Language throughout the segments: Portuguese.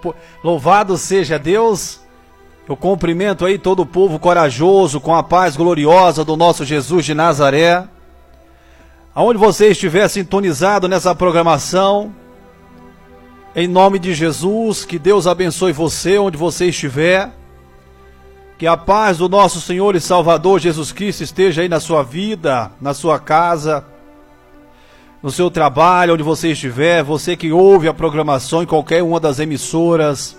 Louvado seja Deus. Eu cumprimento aí todo o povo corajoso com a paz gloriosa do nosso Jesus de Nazaré. Aonde você estiver sintonizado nessa programação, em nome de Jesus, que Deus abençoe você onde você estiver. Que a paz do nosso Senhor e Salvador Jesus Cristo esteja aí na sua vida, na sua casa, no seu trabalho, onde você estiver, você que ouve a programação em qualquer uma das emissoras.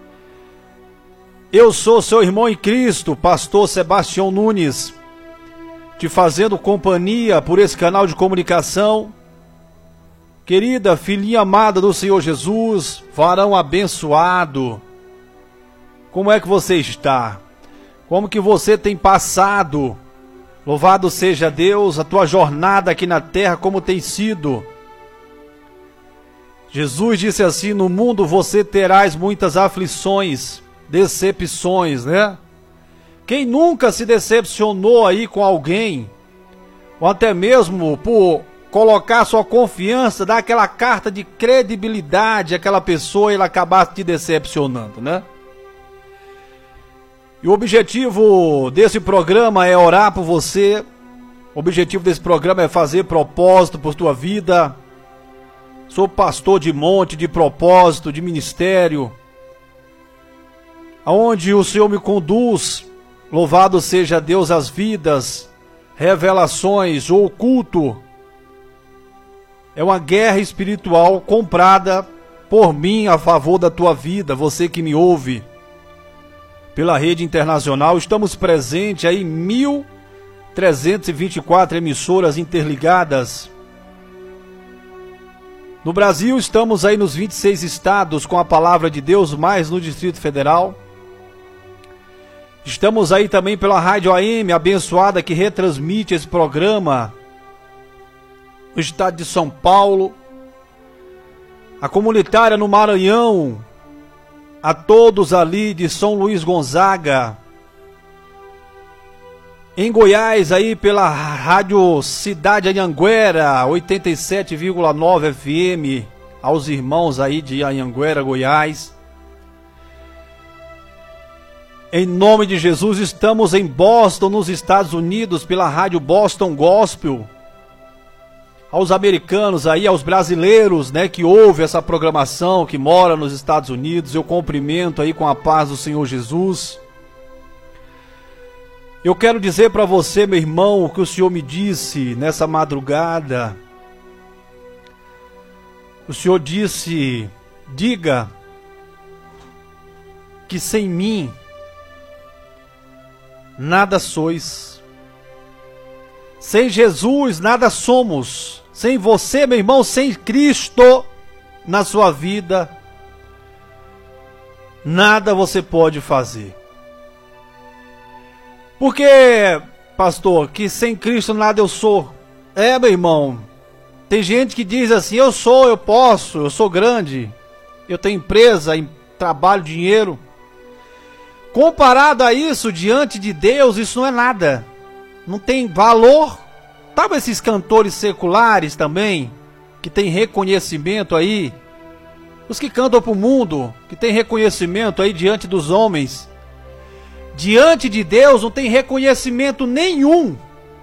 Eu sou seu irmão em Cristo, pastor Sebastião Nunes, te fazendo companhia por esse canal de comunicação. Querida filhinha amada do Senhor Jesus, varão abençoado, como é que você está? Como que você tem passado? Louvado seja Deus, a tua jornada aqui na terra, como tem sido? Jesus disse assim: no mundo você terás muitas aflições, decepções, né? Quem nunca se decepcionou aí com alguém, ou até mesmo por colocar sua confiança, dar aquela carta de credibilidade àquela pessoa e ela acabar te decepcionando, né? E o objetivo desse programa é orar por você. O objetivo desse programa é fazer propósito por tua vida. Sou pastor de monte, de propósito, de ministério, aonde o Senhor me conduz. Louvado seja Deus, as vidas, revelações, o oculto. É uma guerra espiritual comprada por mim a favor da tua vida, você que me ouve pela rede internacional. Estamos presentes aí em 1.324 emissoras interligadas. No Brasil estamos aí nos 26 estados com a palavra de Deus, mais no Distrito Federal. Estamos aí também pela Rádio AM, abençoada, que retransmite esse programa no estado de São Paulo. A comunitária no Maranhão, a todos ali de São Luís Gonzaga. Em Goiás, aí pela Rádio Cidade Anhanguera, 87,9 FM, aos irmãos aí de Anhanguera, Goiás. Em nome de Jesus, estamos em Boston, nos Estados Unidos, pela Rádio Boston Gospel. Aos americanos aí, aos brasileiros, né, que ouvem essa programação, que mora nos Estados Unidos, eu cumprimento aí com a paz do Senhor Jesus. Eu quero dizer para você, meu irmão, o que o Senhor me disse nessa madrugada. O Senhor disse: diga que sem mim nada sois. Sem Jesus nada somos. Sem você, meu irmão, sem Cristo na sua vida, nada você pode fazer. Porque, pastor, que sem Cristo nada eu sou. É, meu irmão, tem gente que diz assim: eu sou, eu posso, eu sou grande, eu tenho empresa, trabalho, dinheiro. Comparado a isso, diante de Deus, isso não é nada. Não tem valor. Sabe esses cantores seculares também, que tem reconhecimento aí? Os que cantam para o mundo, que tem reconhecimento aí diante dos homens. Diante de Deus não tem reconhecimento nenhum.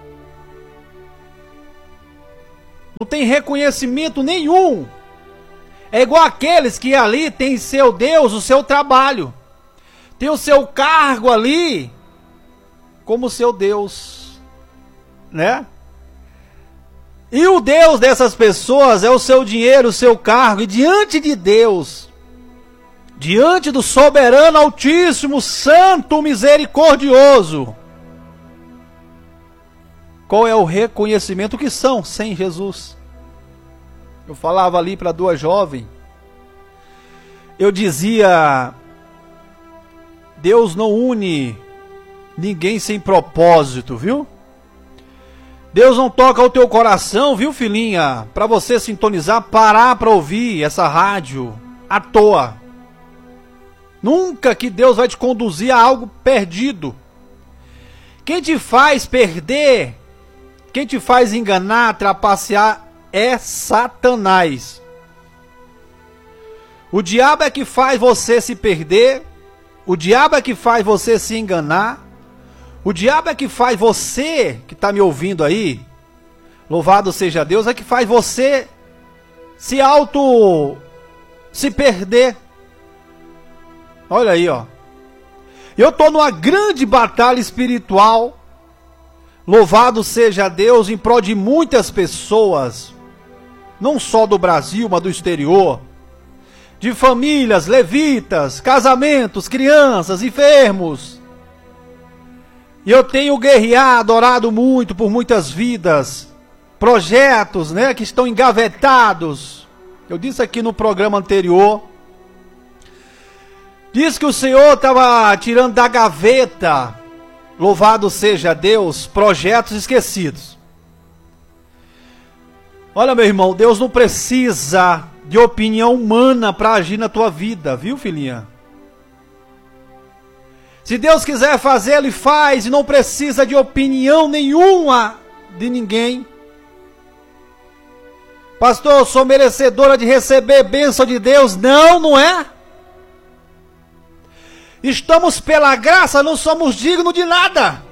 Não tem reconhecimento nenhum. É igual aqueles que ali tem seu Deus, o seu trabalho. Tem o seu cargo ali como seu Deus, né? E o Deus dessas pessoas é o seu dinheiro, o seu cargo. E diante de Deus, diante do soberano altíssimo, santo, misericordioso, qual é o reconhecimento que são sem Jesus? Eu falava ali para duas jovens, eu dizia: Deus não une ninguém sem propósito, viu? Deus não toca o teu coração, viu, filhinha, para você sintonizar, parar para ouvir essa rádio à toa. Nunca que Deus vai te conduzir a algo perdido. Quem te faz perder, quem te faz enganar, trapacear, é Satanás. O diabo é que faz você se perder. O diabo é que faz você se enganar. O diabo é que faz você, que está me ouvindo aí, louvado seja Deus, é que faz você se perder. Olha aí, ó. Eu estou numa grande batalha espiritual. Louvado seja Deus, em prol de muitas pessoas, não só do Brasil, mas do exterior, de famílias, levitas, casamentos, crianças, enfermos. E eu tenho guerreado, orado muito por muitas vidas, projetos, né, que estão engavetados. Eu disse aqui no programa anterior, diz que o Senhor estava tirando da gaveta, louvado seja Deus, projetos esquecidos. Olha, meu irmão, Deus não precisa de opinião humana para agir na tua vida, viu, filhinha? Se Deus quiser fazer, Ele faz e não precisa de opinião nenhuma de ninguém. Pastor, eu sou merecedora de receber bênção de Deus. Não, não é? Estamos pela graça, não somos dignos de nada.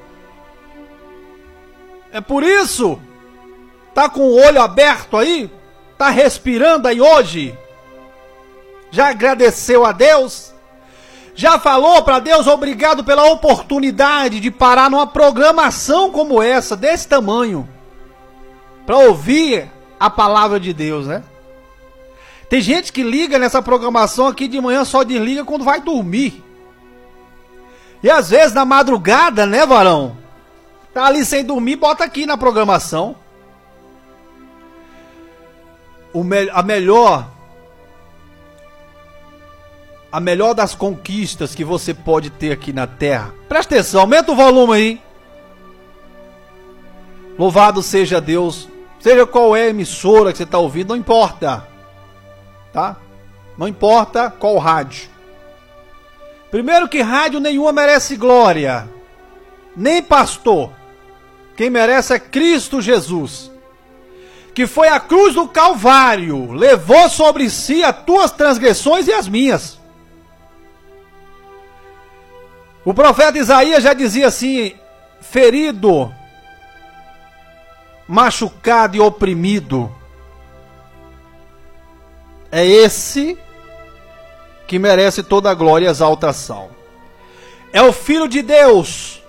É por isso, tá com o olho aberto aí, tá respirando aí hoje, já agradeceu a Deus, já falou para Deus obrigado pela oportunidade de parar numa programação como essa, desse tamanho, para ouvir a palavra de Deus, né? Tem gente que liga nessa programação aqui de manhã, só desliga quando vai dormir. E às vezes na madrugada, né, varão? Tá ali sem dormir, bota aqui na programação. A melhor das conquistas que você pode ter aqui na terra. Presta atenção, aumenta o volume aí. Louvado seja Deus. Seja qual é a emissora que você está ouvindo, não importa. Tá? Não importa qual rádio. Primeiro que rádio nenhuma merece glória, nem pastor. Quem merece é Cristo Jesus, que foi à cruz do Calvário, levou sobre si as tuas transgressões e as minhas. O profeta Isaías já dizia assim: ferido, machucado e oprimido, é esse que merece toda a glória e exaltação. É o Filho de Deus,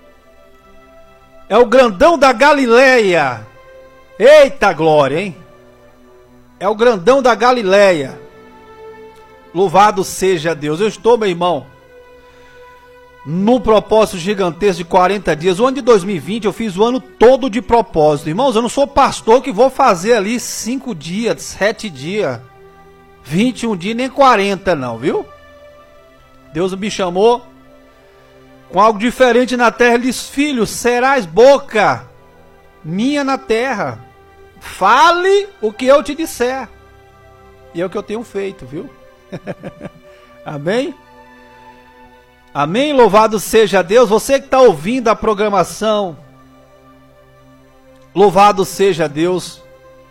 é o grandão da Galileia. Eita glória, hein? É o grandão da Galileia. Louvado seja Deus. Eu estou, meu irmão, num propósito gigantesco de 40 dias. O ano de 2020 eu fiz o ano todo de propósito. Irmãos, eu não sou pastor que vou fazer ali 5 dias, 7 dias, 21 dias, nem 40 não, viu? Deus me chamou com algo diferente na terra. Ele disse: filho, serás boca minha na terra. Fale o que eu te disser. E é o que eu tenho feito, viu? Amém? Amém? Louvado seja Deus. Você que está ouvindo a programação, louvado seja Deus.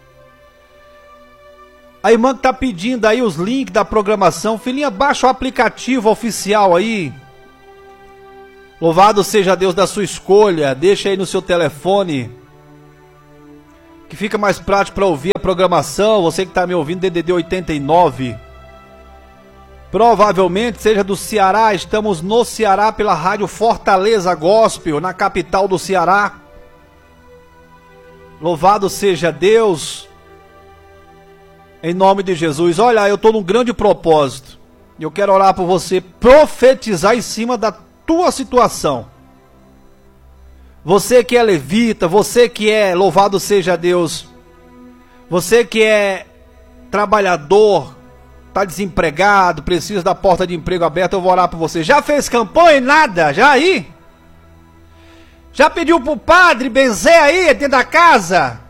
A irmã que está pedindo aí os links da programação, filhinha, baixa o aplicativo oficial aí. Louvado seja Deus da sua escolha. Deixa aí no seu telefone, que fica mais prático para ouvir a programação. Você que está me ouvindo, DDD 89. Provavelmente seja do Ceará. Estamos no Ceará pela rádio Fortaleza Gospel, na capital do Ceará. Louvado seja Deus. Em nome de Jesus. Olha, eu estou num grande propósito. Eu quero orar por você, profetizar em cima da tua situação. Você que é levita, você que é, louvado seja Deus, você que é trabalhador, está desempregado, precisa da porta de emprego aberta, eu vou orar por você. Já fez campanha? Nada? Já aí? Já pediu para o padre benzer aí dentro da casa?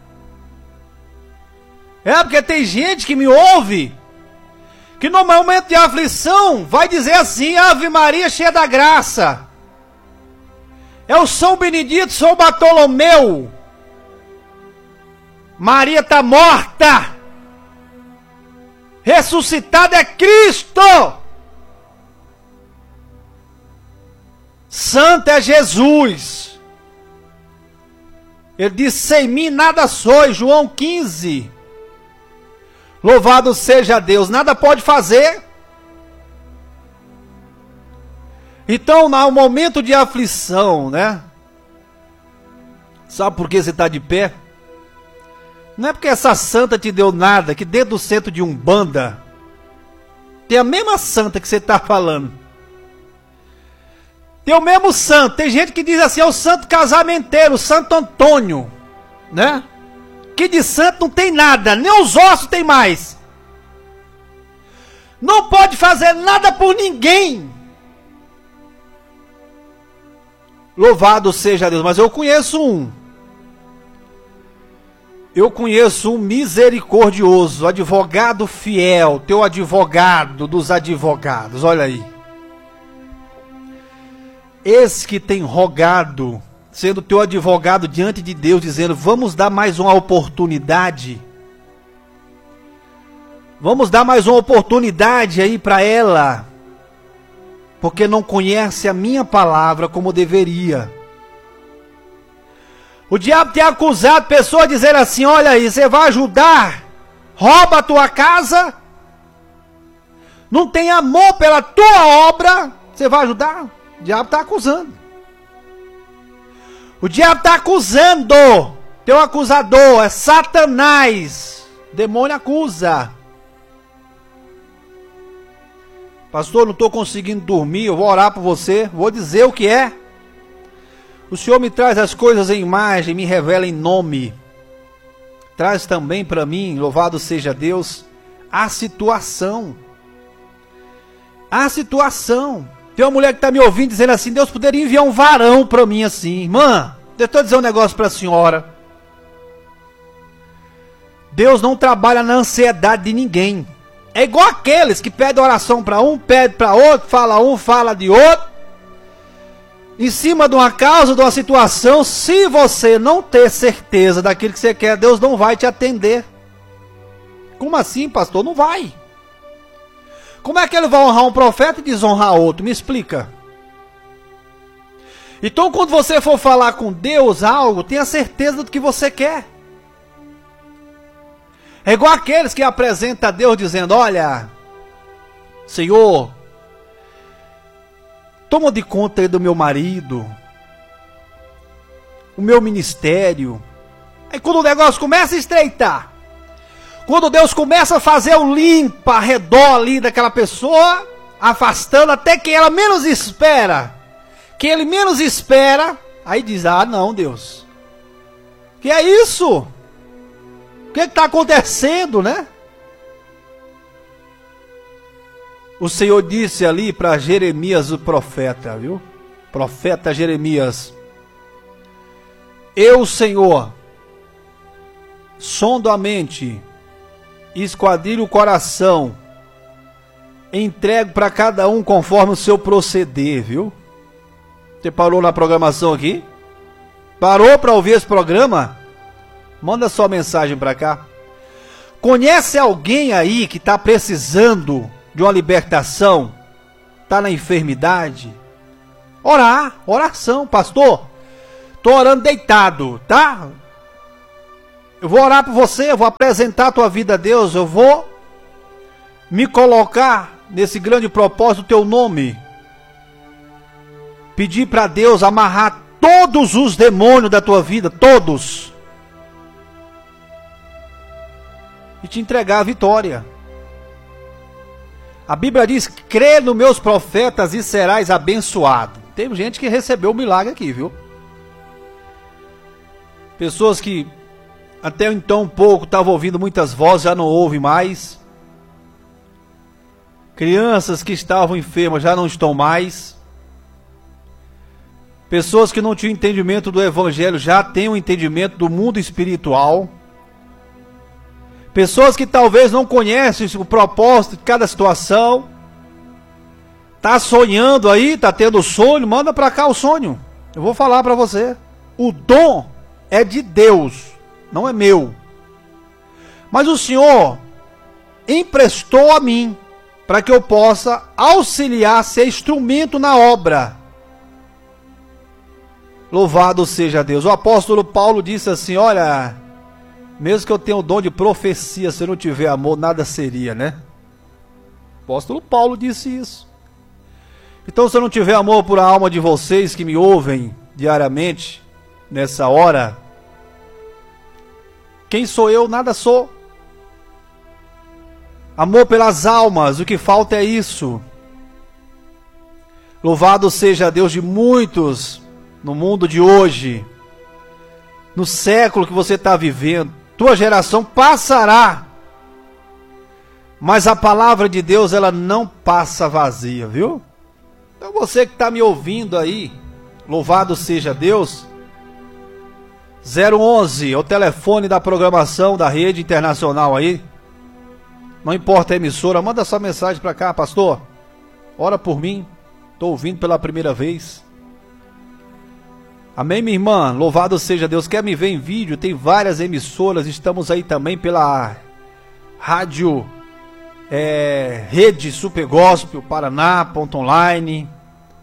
É, porque tem gente que me ouve, que no momento de aflição vai dizer assim: Ave Maria cheia da graça. É o São Benedito, São Bartolomeu. Maria está morta. Ressuscitado é Cristo. Santo é Jesus. Ele disse: sem mim nada sois, João 15. Louvado seja Deus, nada pode fazer. Então, no momento de aflição, né? Sabe por que você está de pé? Não é porque essa santa te deu nada, que dentro do centro de Umbanda tem a mesma santa que você está falando. Tem o mesmo santo. Tem gente que diz assim: é o santo casamenteiro, o Santo Antônio, né? Que de santo não tem nada, nem os ossos tem mais. Não pode fazer nada por ninguém. Louvado seja Deus. Mas eu conheço um. Eu conheço um misericordioso, advogado fiel, teu advogado dos advogados. Olha aí. Esse que tem rogado, sendo teu advogado diante de Deus, dizendo: vamos dar mais uma oportunidade. Vamos dar mais uma oportunidade aí para ela, porque não conhece a minha palavra como deveria. O diabo tem acusado pessoas de dizer assim: olha aí, você vai ajudar, rouba a tua casa, não tem amor pela tua obra, você vai ajudar? O diabo está acusando. O diabo está acusando. Teu acusador é Satanás. O demônio acusa. Pastor, não estou conseguindo dormir, eu vou orar por você, vou dizer o que é. O Senhor me traz as coisas em imagem, me revela em nome. Traz também para mim, louvado seja Deus, a situação. A situação. Tem uma mulher que está me ouvindo dizendo assim: Deus poderia enviar um varão para mim assim. Irmã, deixa eu dizer um negócio para a senhora. Deus não trabalha na ansiedade de ninguém. É igual aqueles que pedem oração para um, pede para outro, fala de outro. Em cima de uma causa, de uma situação, se você não ter certeza daquilo que você quer, Deus não vai te atender. Como assim, pastor? Não vai. Como é que ele vai honrar um profeta e desonrar outro? Me explica. Então, quando você for falar com Deus algo, tenha certeza do que você quer. É igual aqueles que apresentam a Deus dizendo: olha, Senhor, toma de conta aí do meu marido, o meu ministério. Aí quando o negócio começa a estreitar, quando Deus começa a fazer o limpa ao redor ali daquela pessoa, afastando até quem ela menos espera, quem ele menos espera, aí diz: ah não, Deus, que é isso? O que está acontecendo, né? O Senhor disse ali para Jeremias, o profeta, viu? Profeta Jeremias: eu, Senhor, sondo a mente, esquadrilho o coração, entrego para cada um conforme o seu proceder, viu? Você parou na programação aqui? Parou para ouvir esse programa? Manda sua mensagem para cá. Conhece alguém aí que está precisando de uma libertação? Está na enfermidade? Orar, oração, pastor. Estou orando deitado, tá? Eu vou orar por você, eu vou apresentar a tua vida a Deus, eu vou me colocar nesse grande propósito, teu nome. Pedir para Deus amarrar todos os demônios da tua vida, todos. E te entregar a vitória. A Bíblia diz: crê nos meus profetas e serás abençoado. Tem gente que recebeu o milagre aqui, viu? Pessoas que até então um pouco estavam ouvindo muitas vozes, já não ouvem mais. Crianças que estavam enfermas já não estão mais. Pessoas que não tinham entendimento do Evangelho já têm um entendimento do mundo espiritual. Pessoas que talvez não conhecem o propósito de cada situação. Tá sonhando aí, tá tendo sonho, manda para cá o sonho. Eu vou falar para você. O dom é de Deus, não é meu. Mas o Senhor emprestou a mim, para que eu possa auxiliar, ser instrumento na obra. Louvado seja Deus. O apóstolo Paulo disse assim, olha, mesmo que eu tenha o dom de profecia, se eu não tiver amor, nada seria, né? O apóstolo Paulo disse isso. Então, se eu não tiver amor por a alma de vocês que me ouvem diariamente, nessa hora, quem sou eu? Nada sou. Amor pelas almas, o que falta é isso. Louvado seja Deus de muitos no mundo de hoje, no século que você está vivendo. Tua geração passará, mas a palavra de Deus, ela não passa vazia, viu? Então você que está me ouvindo aí, louvado seja Deus. 011 é o telefone da programação da rede internacional aí. Não importa a emissora, manda sua mensagem para cá, pastor. Ora por mim, estou ouvindo pela primeira vez. Amém, minha irmã? Louvado seja Deus. Quer me ver em vídeo? Tem várias emissoras. Estamos aí também pela rádio Rede Super Gospel Paraná.online,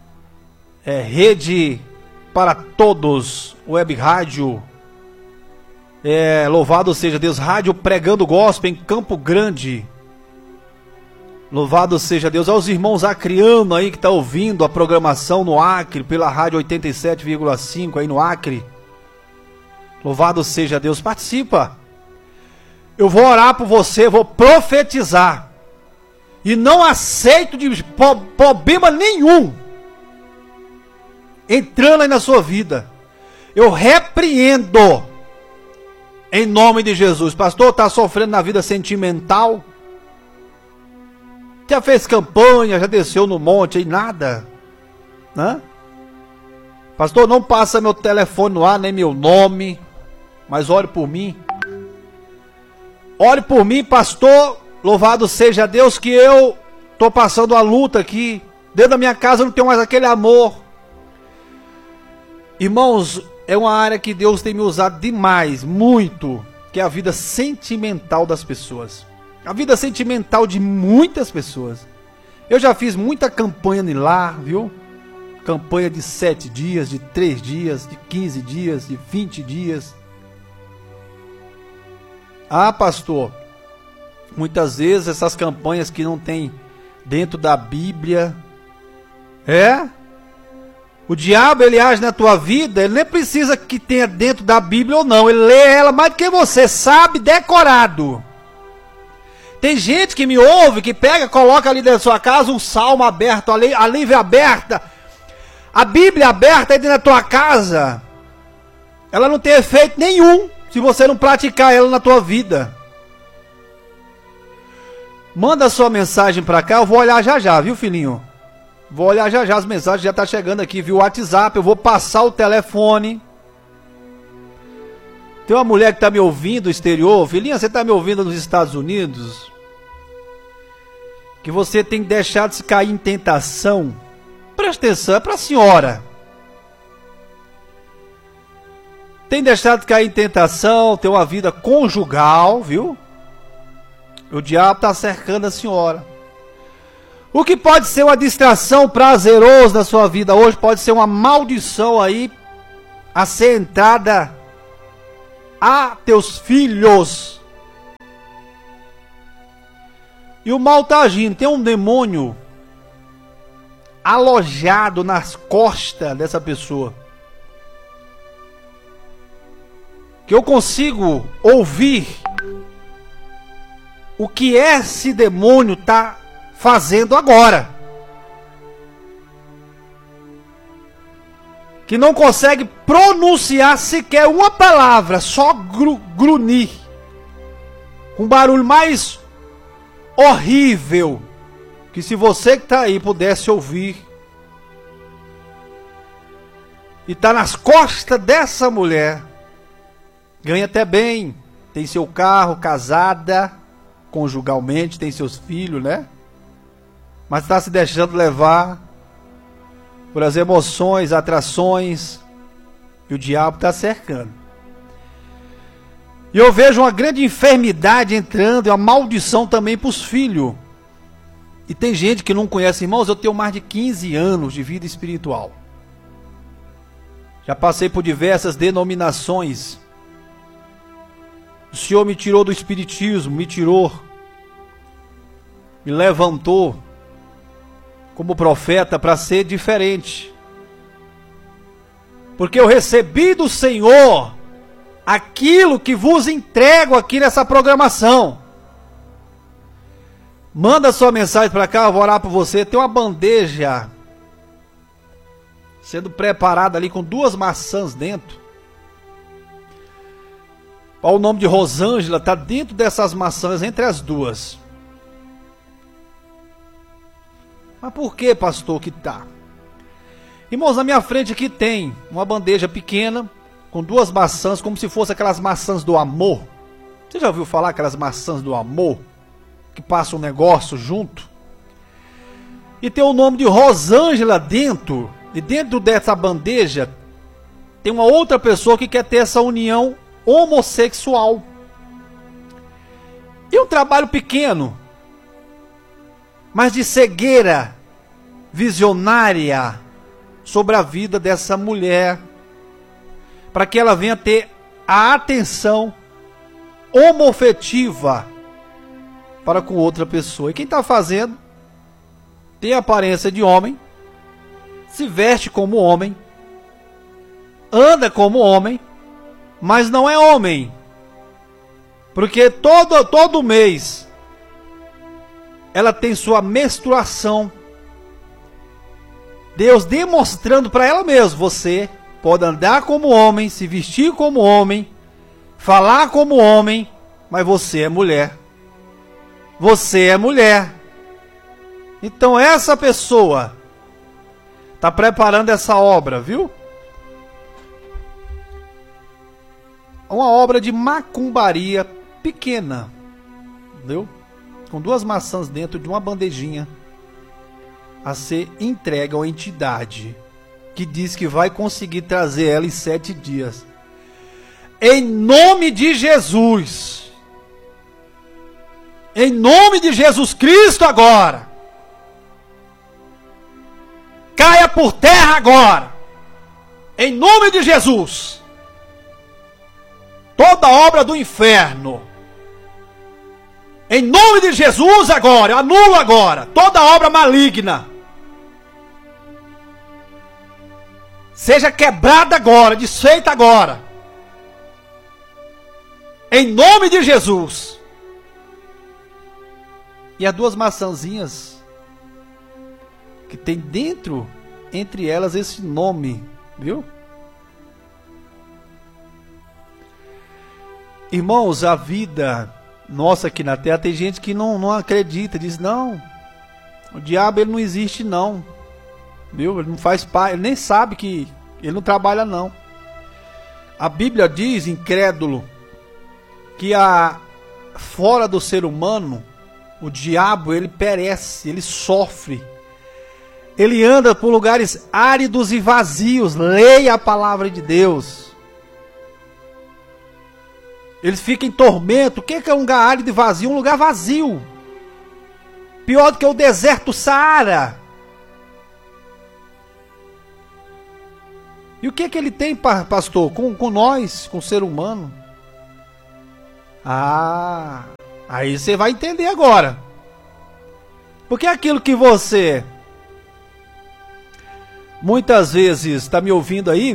Rede para Todos Web Rádio, louvado seja Deus, Rádio Pregando Gospel em Campo Grande. Louvado seja Deus. Aos irmãos acrianos aí que tá ouvindo a programação no Acre, pela rádio 87,5 aí no Acre. Louvado seja Deus. Participa. Eu vou orar por você, vou profetizar. E não aceito de problema nenhum entrando aí na sua vida. Eu repreendo em nome de Jesus. Pastor, está sofrendo na vida sentimental? Já fez campanha, já desceu no monte aí, nada, né? Pastor, não passa meu telefone no ar, nem meu nome, mas ore por mim. Ore por mim, pastor. Louvado seja Deus que eu estou passando a luta aqui. Dentro da minha casa eu não tenho mais aquele amor. Irmãos, é uma área que Deus tem me usado demais, muito, que é a vida sentimental das pessoas. A vida sentimental de muitas pessoas. Eu já fiz muita campanha no lar, viu? Campanha de 7 dias, de 3 dias, de 15 dias, de 20 dias. Ah, pastor, muitas vezes essas campanhas que não tem dentro da Bíblia. O diabo, ele age na tua vida, ele nem precisa que tenha dentro da Bíblia ou não. Ele lê ela mais do que você, sabe, decorado. Tem gente que me ouve, que pega, coloca ali dentro da sua casa um salmo aberto, a Bíblia aberta. A Bíblia aberta aí dentro da tua casa, ela não tem efeito nenhum se você não praticar ela na tua vida. Manda sua mensagem pra cá, eu vou olhar já já, viu, filhinho? Vou olhar já já, as mensagens já tá chegando aqui, viu? WhatsApp, eu vou passar o telefone. Tem uma mulher que tá me ouvindo do exterior. Filhinha, você tá me ouvindo nos Estados Unidos? Que você tem que deixar de se cair em tentação. Presta atenção, é pra senhora. Tem deixado de cair em tentação, ter uma vida conjugal, viu? O diabo tá cercando a senhora. O que pode ser uma distração prazerosa na sua vida hoje, pode ser uma maldição aí a ser entrada a teus filhos. E o mal está agindo. Tem um demônio alojado nas costas dessa pessoa, que eu consigo ouvir o que esse demônio está fazendo agora, que não consegue pronunciar sequer uma palavra, só grunhir, com um barulho mais horrível, que se você que está aí pudesse ouvir, e está nas costas dessa mulher, ganha até bem, tem seu carro, casada, conjugalmente, tem seus filhos, né? Mas está se deixando levar por as emoções, atrações, e o diabo está cercando. E eu vejo uma grande enfermidade entrando, e uma maldição também para os filhos. E tem gente que não conhece, irmãos, eu tenho mais de 15 anos de vida espiritual. Já passei por diversas denominações. O Senhor me tirou do espiritismo, me levantou como profeta para ser diferente. Porque eu recebi do Senhor aquilo que vos entrego aqui nessa programação. Manda sua mensagem para cá, eu vou orar por você. Tem uma bandeja sendo preparada ali com 2 maçãs dentro. O nome de Rosângela está dentro dessas maçãs, entre as 2. Mas por que, pastor, que está? Irmãos, na minha frente aqui tem uma bandeja pequena com 2 maçãs, como se fossem aquelas maçãs do amor. Você já ouviu falar aquelas maçãs do amor? Que passa um negócio junto? E tem o nome de Rosângela dentro. E dentro dessa bandeja tem uma outra pessoa que quer ter essa união homossexual. E um trabalho pequeno, mas de cegueira visionária sobre a vida dessa mulher, para que ela venha ter a atenção homoafetiva para com outra pessoa. E quem está fazendo tem a aparência de homem, se veste como homem, anda como homem, mas não é homem, porque todo mês ela tem sua menstruação. Deus demonstrando para ela mesma: você pode andar como homem, se vestir como homem, falar como homem, mas você é mulher. Você é mulher. Então essa pessoa está preparando essa obra, viu? Uma obra de macumbaria pequena, entendeu? Com 2 maçãs dentro de uma bandejinha, a ser entregue a uma entidade que diz que vai conseguir trazer ela em 7 dias. Em nome de Jesus, em nome de Jesus Cristo agora, caia por terra agora, em nome de Jesus, toda obra do inferno, em nome de Jesus agora, eu anulo agora toda obra maligna, seja quebrada agora, desfeita agora, em nome de Jesus. E as 2 maçãzinhas que tem dentro, entre elas, esse nome, viu? Irmãos, a vida nossa aqui na terra, tem gente que não acredita, diz: não, o diabo ele não existe não, viu? Ele não faz parte, ele nem sabe que ele não trabalha não. A Bíblia diz, incrédulo, que fora do ser humano, o diabo ele perece, ele sofre, ele anda por lugares áridos e vazios. Leia a palavra de Deus. Eles ficam em tormento. O que é um lugar árido e vazio? Um lugar vazio, pior do que o deserto Saara. E o que é que ele tem, pastor, com nós, com o ser humano? Aí você vai entender agora. Porque aquilo que você muitas vezes está me ouvindo aí,